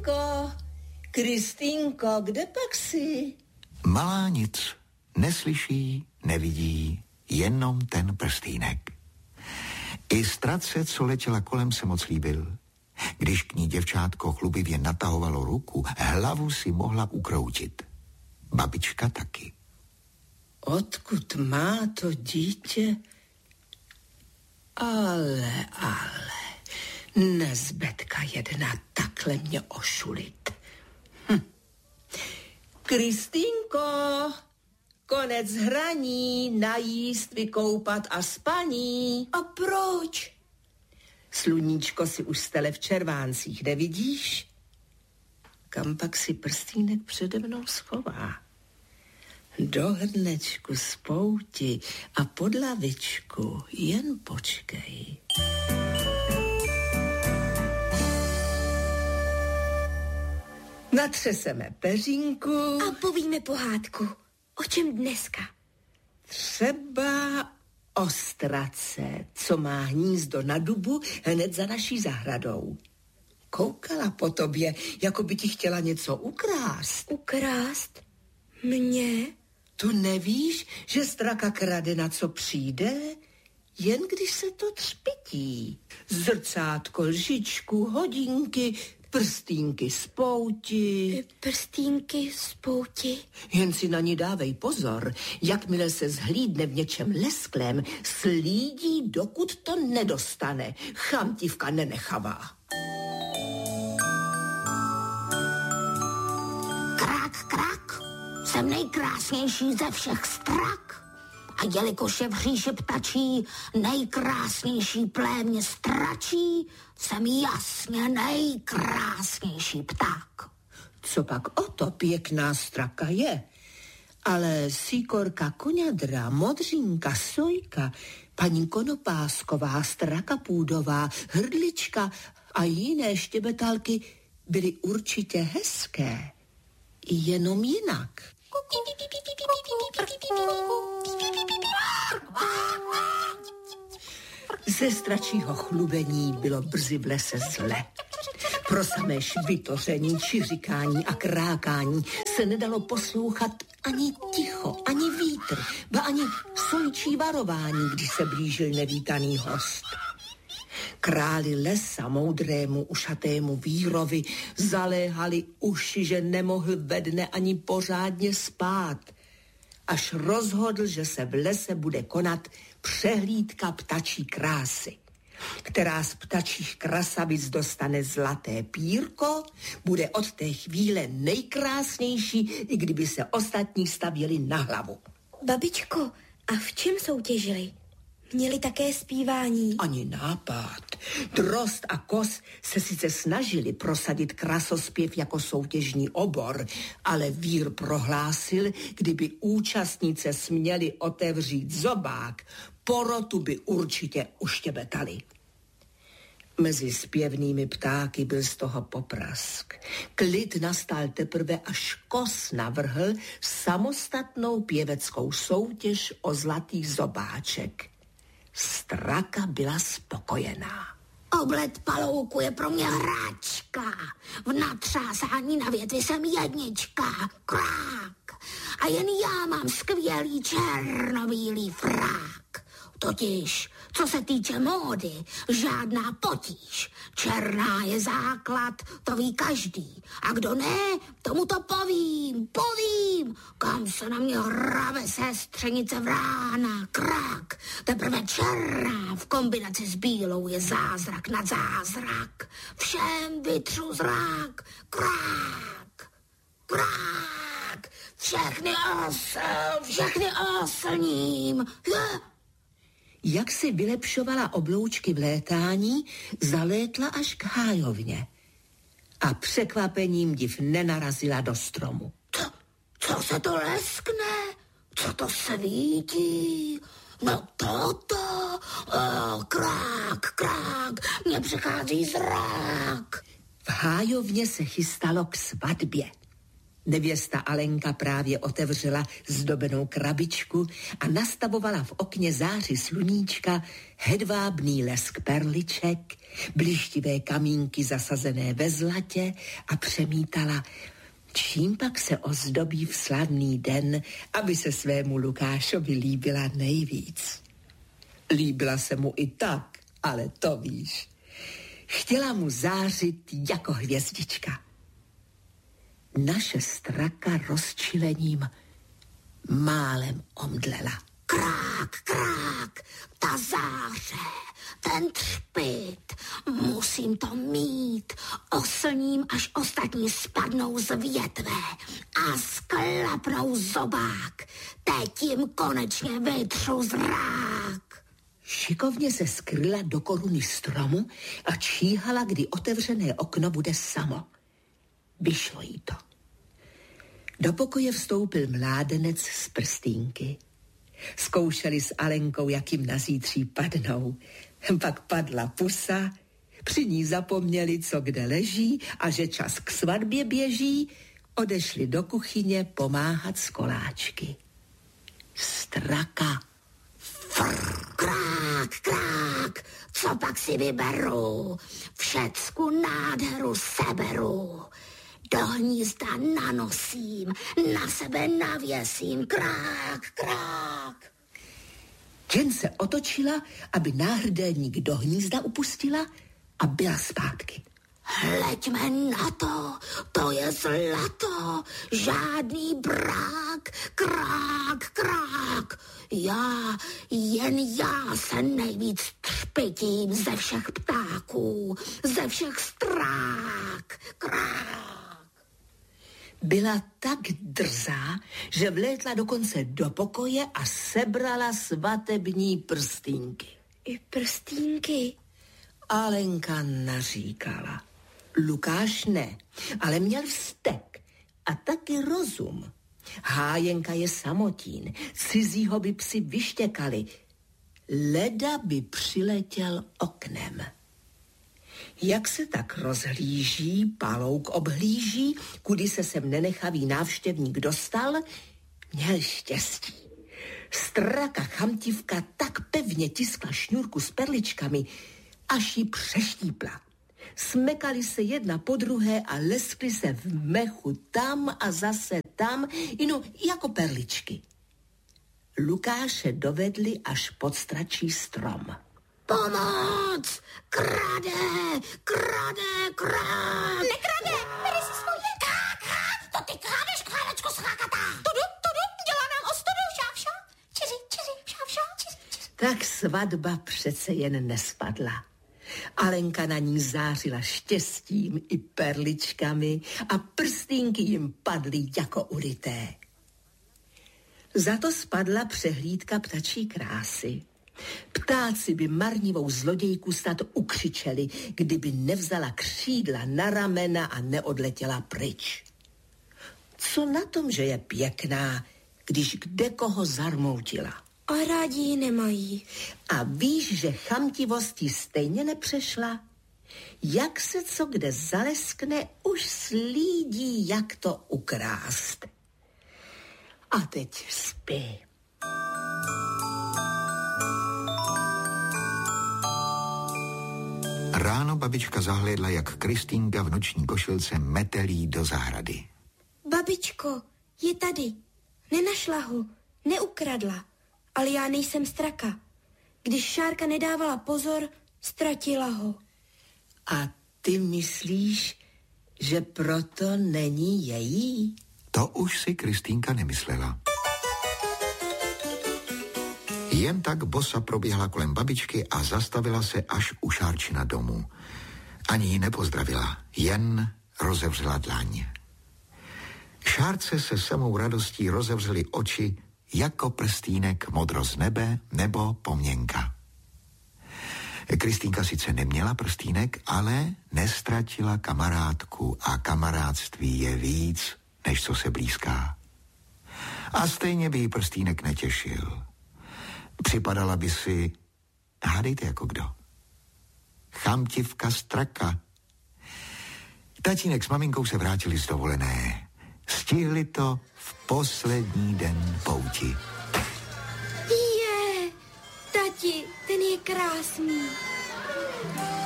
Kristýnko, kde pak jsi? Malá nic, neslyší, nevidí, jenom ten prstýnek. I ztratce, co letěla kolem, se moc líbil. Když k ní děvčátko chlubivě natahovalo ruku, hlavu si mohla ukroutit. Babička taky. Odkud má to dítě? Ale, nezbetka jedna takhle mě ošulit. Kristýnko, konec hraní, najíst, vykoupat a spaní. A proč? Sluníčko si už stele v červáncích, nevidíš? Kam pak si prstýnek přede mnou schová? Do hrnečku z pouti a pod lavičku, jen počkej. Natřeseme peřinku. A povíme pohádku. O čem dneska? Třeba o ztratce, co má hnízdo na dubu hned za naší zahradou. Koukala po tobě, jako by ti chtěla něco ukrást. Ukrást? Mě? To nevíš, že straka krade na co přijde? Jen když se to třpití. Zrcátko, lžičku, hodinky, prstínky z pouti. Prstínky z pouti? Jen si na ní dávej pozor. Jakmile se zhlídne v něčem lesklém, slídí, dokud to nedostane. Chamtivka nenechavá. Krak, krak, jsem nejkrásnější ze všech strak. A jelikož je v říši ptačí nejkrásnější plémě stračí, jsem jasně nejkrásnější pták. Co pak o to pěkná straka je? Ale síkorka, koňadra, modřínka, sojka, paní Konopásková, straka půdová, hrdlička a jiné štěbetalky byly určitě hezké. Jenom jinak. Ze stračího chlubení bylo brzy v lese zle. Pro samé švitoření, čiřikání a krákání se nedalo poslouchat ani ticho, ani vítr, ba ani sojčí varování, když se blížil nevítaný host. Králi lesa, moudrému, ušatému vírovi, zaléhali uši, že nemohl ve dne ani pořádně spát, až rozhodl, že se v lese bude konat přehlídka ptačí krásy, která z ptačích krasavic dostane zlaté pírko, bude od té chvíle nejkrásnější, i kdyby se ostatní stavěli na hlavu. Babičko, a v čem soutěžili? Měli také zpívání? Ani nápad. Drozd a Kos se sice snažili prosadit krasospěv jako soutěžní obor, ale vír prohlásil, kdyby účastnice směli otevřít zobák, porotu by určitě uštěbetali. Mezi zpěvnými ptáky byl z toho poprask. Klid nastal teprve, až Kos navrhl samostatnou pěveckou soutěž o zlatý zobáček. Straka byla spokojená. Oblet palouku je pro mě hračka. V natřásání na větvi jsem jednička. Krák. A jen já mám skvělý černobílý frák. Totiž, co se týče módy, žádná potíž. Černá je základ, to ví každý. A kdo ne, tomu to povím. Kam se na mě hrabe sestřenice vrána, krák. Teprve černá v kombinaci s bílou je zázrak nad zázrak. Všem vytřu zrak, krák, krák. Všechny oslním. Jak si vylepšovala obloučky v létání, zalétla až k hájovně. A překvapením div nenarazila do stromu. Co se to leskne? Co to svítí? No toto. Krák, mně přichází zrak. V hájovně se chystalo k svatbě. Nevěsta Alenka právě otevřela zdobenou krabičku a nastavovala v okně záři sluníčka hedvábný lesk perliček, blištivé kamínky zasazené ve zlatě a přemítala, čím pak se ozdobí v slavný den, aby se svému Lukášovi líbila nejvíc. Líbila se mu i tak, ale to víš. Chtěla mu zářit jako hvězdička. Naše straka rozčilením málem omdlela. Krák, krák, ta záře, ten třpyt, musím to mít, oslním, až ostatní spadnou z větve a sklapnou zobák, teď jim konečně vytřu zrák. Šikovně se skryla do koruny stromu a číhala, kdy otevřené okno bude samo. Vyšlo jí to. Do pokoje vstoupil mládenec z prstínky. Zkoušeli s Alenkou, jak jim na zítří padnou. Pak padla pusa, při ní zapomněli, co kde leží a že čas k svatbě běží, odešli do kuchyně pomáhat z koláčky. Straka. Krák, krák, co pak si vyberu, všecku nádheru seberu. Do hnízda nanosím, na sebe navěsím, krák, krák. Jen se otočila, aby náhrdelník do hnízda upustila a byla zpátky. Hleďme na to, to je zlato, žádný brák, krák, krák. Jen já se nejvíc třpytím ze všech ptáků, ze všech strák, krák. Byla tak drzá, že vlétla dokonce do pokoje a sebrala svatební prstínky. I prstínky? Alenka naříkala. Lukáš ne, ale měl vztek a taky rozum. Hájenka je samotín, cizího by psi vyštěkali. Leda by přiletěl oknem. Jak se tak rozhlíží, palouk obhlíží, kudy se sem nenechavý návštěvník dostal, měl štěstí. Straka chamtivka tak pevně tiskla šňůrku s perličkami, až ji přeštípla. Smekali se jedna po druhé a leskli se v mechu tam a zase tam, jako perličky. Lukáše dovedli až pod stračí strom. Pomoc! Krade! Nekrade! Bere si svoje! To ty krádeš, králečko schrákatá! Tudu, dělá nám ostudu, šáv, čiři, šáv, čiři. Tak svatba přece jen nespadla. Alenka na ní zářila štěstím i perličkami a prstínky jim padly jako ulité. Za to spadla přehlídka ptačí krásy. Ptáci by marnivou zlodějku snad ukřičeli, kdyby nevzala křídla na ramena a neodletěla pryč. Co na tom, že je pěkná, když kdekoho zarmoutila? A rádi ji nemají. A víš, že chamtivostí stejně nepřešla? Jak se co kde zaleskne, už slídí, jak to ukrást. A teď spí. Ráno babička zahlédla, jak Kristýnka v noční košilce metelí do zahrady. Babičko, je tady. Nenašla ho, neukradla. Ale já nejsem straka. Když Šárka nedávala pozor, ztratila ho. A ty myslíš, že proto není její? To už si Kristýnka nemyslela. Jen tak bosa proběhla kolem babičky a zastavila se až u Šárčina domu. Ani ji nepozdravila, jen rozevřela dlaň. Šárce se samou radostí rozevřely oči jako prstýnek modro z nebe nebo poměnka. Kristýnka sice neměla prstýnek, ale nestratila kamarádku a kamarádství je víc, než co se blízká. A stejně by jí prstýnek netěšil. Připadala by si, hádejte jako kdo? Chamtivka straka. Tatínek s maminkou se vrátili z dovolené. Stihli to v poslední den pouti. Tati, ten je krásný.